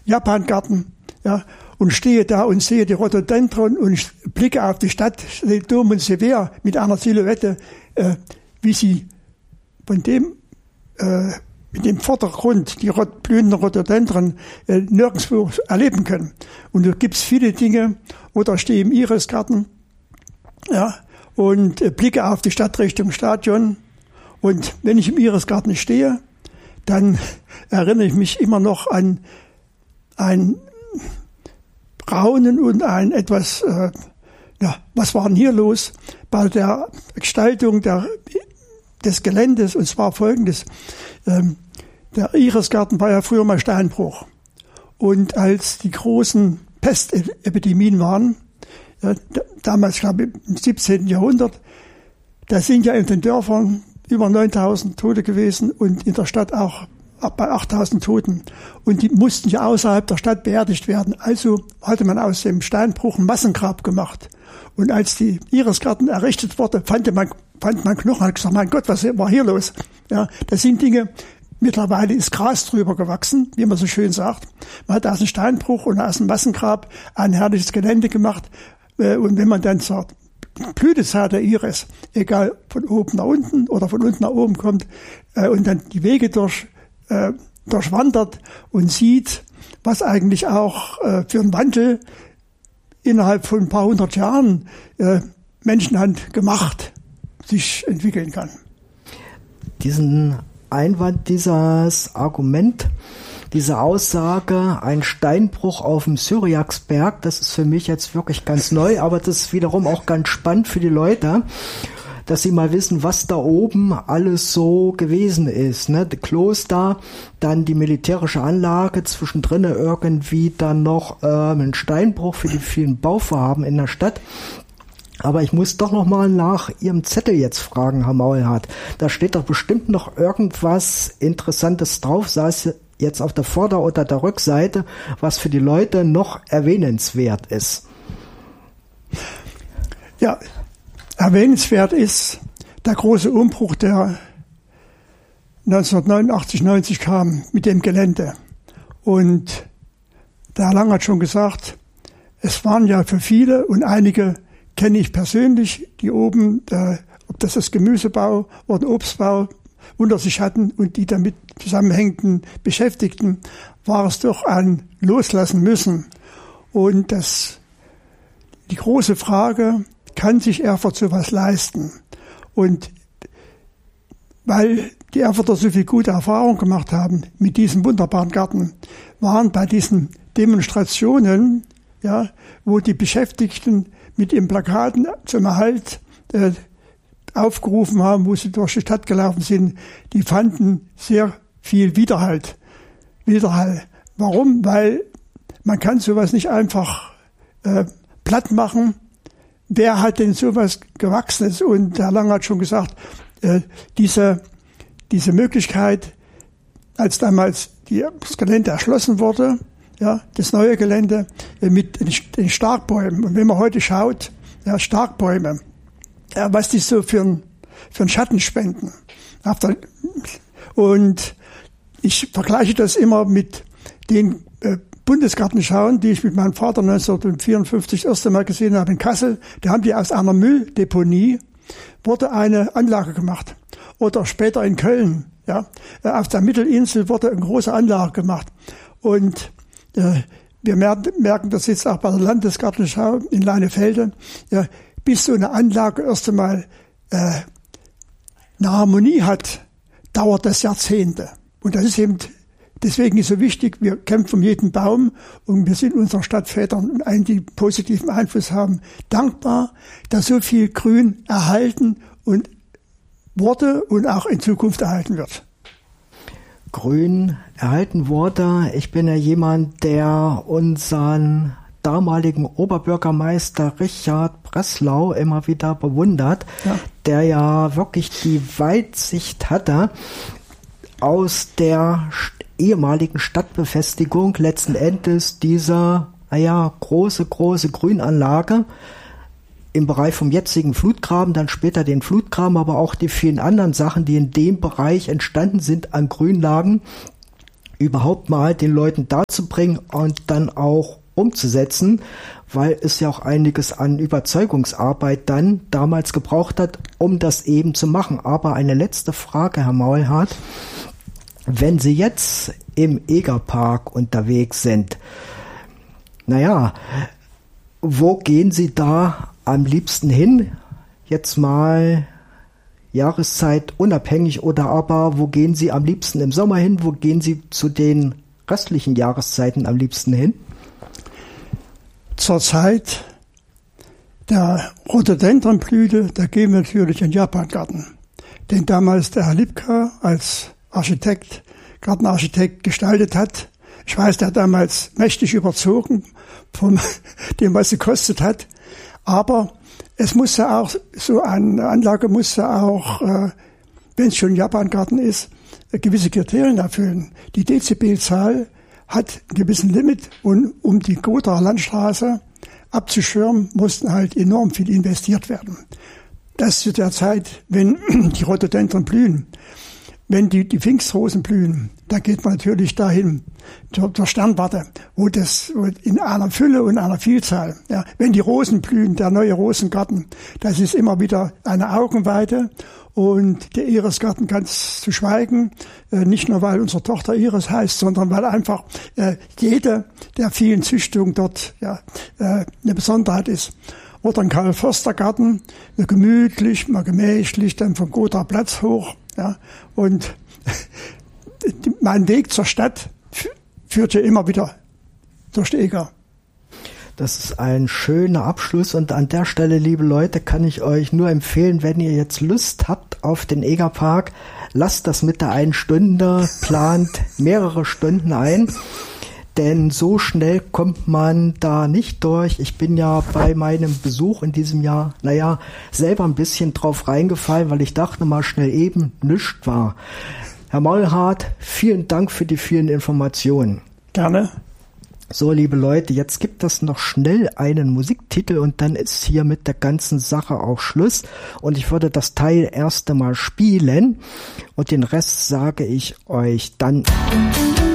Japangarten, ja, und stehe da und sehe die Rhododendron und ich blicke auf die Stadt, Dom und Sever mit einer Silhouette, wie sie von dem, mit dem Vordergrund, die blühenden Rhododendron, nirgendwo erleben können. Und da gibt's viele Dinge, oder stehe im Irisgarten, ja, und blicke auf die Stadt Richtung Stadion. Und wenn ich im Irisgarten stehe, dann erinnere ich mich immer noch an ein Raunen und ein etwas, was war denn hier los bei der Gestaltung des Geländes? Und zwar Folgendes. Der Irisgarten war ja früher mal Steinbruch. Und als die großen Pestepidemien waren, damals, glaube ich, im 17. Jahrhundert, da sind ja in den Dörfern über 9.000 Tote gewesen und in der Stadt auch bei 8.000 Toten. Und die mussten ja außerhalb der Stadt beerdigt werden. Also hatte man aus dem Steinbruch ein Massengrab gemacht. Und als die Irisgarten errichtet wurde, fand man Knochen, hat gesagt, mein Gott, was war hier los? Ja, das sind Dinge, mittlerweile ist Gras drüber gewachsen, wie man so schön sagt. Man hat aus dem Steinbruch und aus dem Massengrab ein herrliches Gelände gemacht. Und wenn man dann zur Blütezeit der Iris, egal von oben nach unten oder von unten nach oben kommt, und dann die Wege durchwandert und sieht, was eigentlich auch für einen Wandel innerhalb von ein paar hundert Jahren Menschenhand gemacht sich entwickeln kann. Diesen Einwand, dieses Argument, diese Aussage, ein Steinbruch auf dem Syriaksberg, das ist für mich jetzt wirklich ganz neu, aber das ist wiederum auch ganz spannend für die Leute, dass sie mal wissen, was da oben alles so gewesen ist. Ne? Das Kloster, dann die militärische Anlage, zwischendrin irgendwie dann noch ein Steinbruch für die vielen Bauvorhaben in der Stadt. Aber ich muss doch noch mal nach Ihrem Zettel jetzt fragen, Herr Maulhardt. Da steht doch bestimmt noch irgendwas Interessantes drauf, sei es jetzt auf der Vorder- oder der Rückseite, was für die Leute noch erwähnenswert ist. Ja, erwähnenswert ist der große Umbruch, der 1989, 90 kam mit dem Gelände. Und der Herr Lang hat schon gesagt, es waren ja für viele und einige kenne ich persönlich, die oben, ob das Gemüsebau oder Obstbau unter sich hatten und die damit zusammenhängenden Beschäftigten, war es doch ein Loslassen müssen. Und die große Frage, kann sich Erfurt sowas leisten? Und weil die Erfurter so viel gute Erfahrung gemacht haben mit diesem wunderbaren Garten, waren bei diesen Demonstrationen, ja, wo die Beschäftigten mit ihren Plakaten zum Erhalt aufgerufen haben, wo sie durch die Stadt gelaufen sind, die fanden sehr viel Widerhall. Warum? Weil man kann sowas nicht einfach platt machen. Wer hat denn sowas Gewachsenes? Und Herr Lang hat schon gesagt, diese Möglichkeit, als damals das Gelände erschlossen wurde, ja, das neue Gelände mit den Starkbäumen. Und wenn man heute schaut, ja, Starkbäume, ja, was die so für einen Schatten spenden. Und ich vergleiche das immer mit den Bundesgartenschauen, die ich mit meinem Vater 1954 das erste Mal gesehen habe in Kassel. Da haben die aus einer Mülldeponie wurde eine Anlage gemacht. Oder später in Köln, ja, auf der Mittelinsel wurde eine große Anlage gemacht. Und wir merken das jetzt auch bei der Landesgartenschau in Leinefelde, ja, bis so eine Anlage erst einmal eine Harmonie hat, dauert das Jahrzehnte. Und das ist eben, deswegen ist so wichtig, wir kämpfen um jeden Baum und wir sind unseren Stadtvätern und allen, die positiven Einfluss haben, dankbar, dass so viel Grün erhalten und wurde und auch in Zukunft erhalten wird. Grün erhalten wurde. Ich bin ja jemand, der unseren damaligen Oberbürgermeister Richard Breslau immer wieder bewundert, ja, der ja wirklich die Weitsicht hatte, aus der ehemaligen Stadtbefestigung letzten Endes diese große Grünanlage im Bereich vom jetzigen Flutgraben, dann später den Flutgraben, aber auch die vielen anderen Sachen, die in dem Bereich entstanden sind an Grünlagen, überhaupt mal den Leuten dazu bringen und dann auch umzusetzen, weil es ja auch einiges an Überzeugungsarbeit dann damals gebraucht hat, um das eben zu machen. Aber eine letzte Frage, Herr Maulhardt. Wenn Sie jetzt im Egerpark unterwegs sind, wo gehen Sie da am liebsten hin? Jetzt mal Jahreszeit unabhängig, oder aber wo gehen Sie am liebsten im Sommer hin? Wo gehen Sie zu den restlichen Jahreszeiten am liebsten hin? Zur Zeit der Rhododendronblüte, da gehen wir natürlich in den Japangarten, den damals der Herr Lipka als Gartenarchitekt gestaltet hat. Ich weiß, der hat damals mächtig überzogen von dem, was sie gekostet hat. Aber es muss ja auch, so eine Anlage muss ja auch, wenn es schon ein Japangarten ist, gewisse Kriterien erfüllen. Die Dezibelzahl hat einen gewissen Limit, und um die Gothaer Landstraße abzuschirmen, mussten halt enorm viel investiert werden. Das zu der Zeit, wenn die Rhododendron blühen. Wenn die Pfingstrosen blühen, dann geht man natürlich dahin, zur Sternwarte, wo in einer Fülle und einer Vielzahl. Ja, wenn die Rosen blühen, der neue Rosengarten, das ist immer wieder eine Augenweide. Und der Irisgarten, ganz zu schweigen, nicht nur weil unsere Tochter Iris heißt, sondern weil einfach jede der vielen Züchtungen dort eine Besonderheit ist. Oder ein Karl-Förster-Garten, gemütlich, mal gemächlich, dann vom Gothaer Platz hoch. Ja, und mein Weg zur Stadt führt ja immer wieder durch die Eger. Das ist ein schöner Abschluss, und an der Stelle, liebe Leute, kann ich euch nur empfehlen, wenn ihr jetzt Lust habt auf den Egerpark, lasst das mit der 1 Stunde, plant mehrere Stunden ein, denn so schnell kommt man da nicht durch. Ich bin ja bei meinem Besuch in diesem Jahr, selber ein bisschen drauf reingefallen, weil ich dachte mal schnell eben nichts war. Herr Maulhardt, vielen Dank für die vielen Informationen. Gerne. So, liebe Leute, jetzt gibt es noch schnell einen Musiktitel und dann ist hier mit der ganzen Sache auch Schluss. Und ich würde das Teil erst einmal spielen und den Rest sage ich euch dann.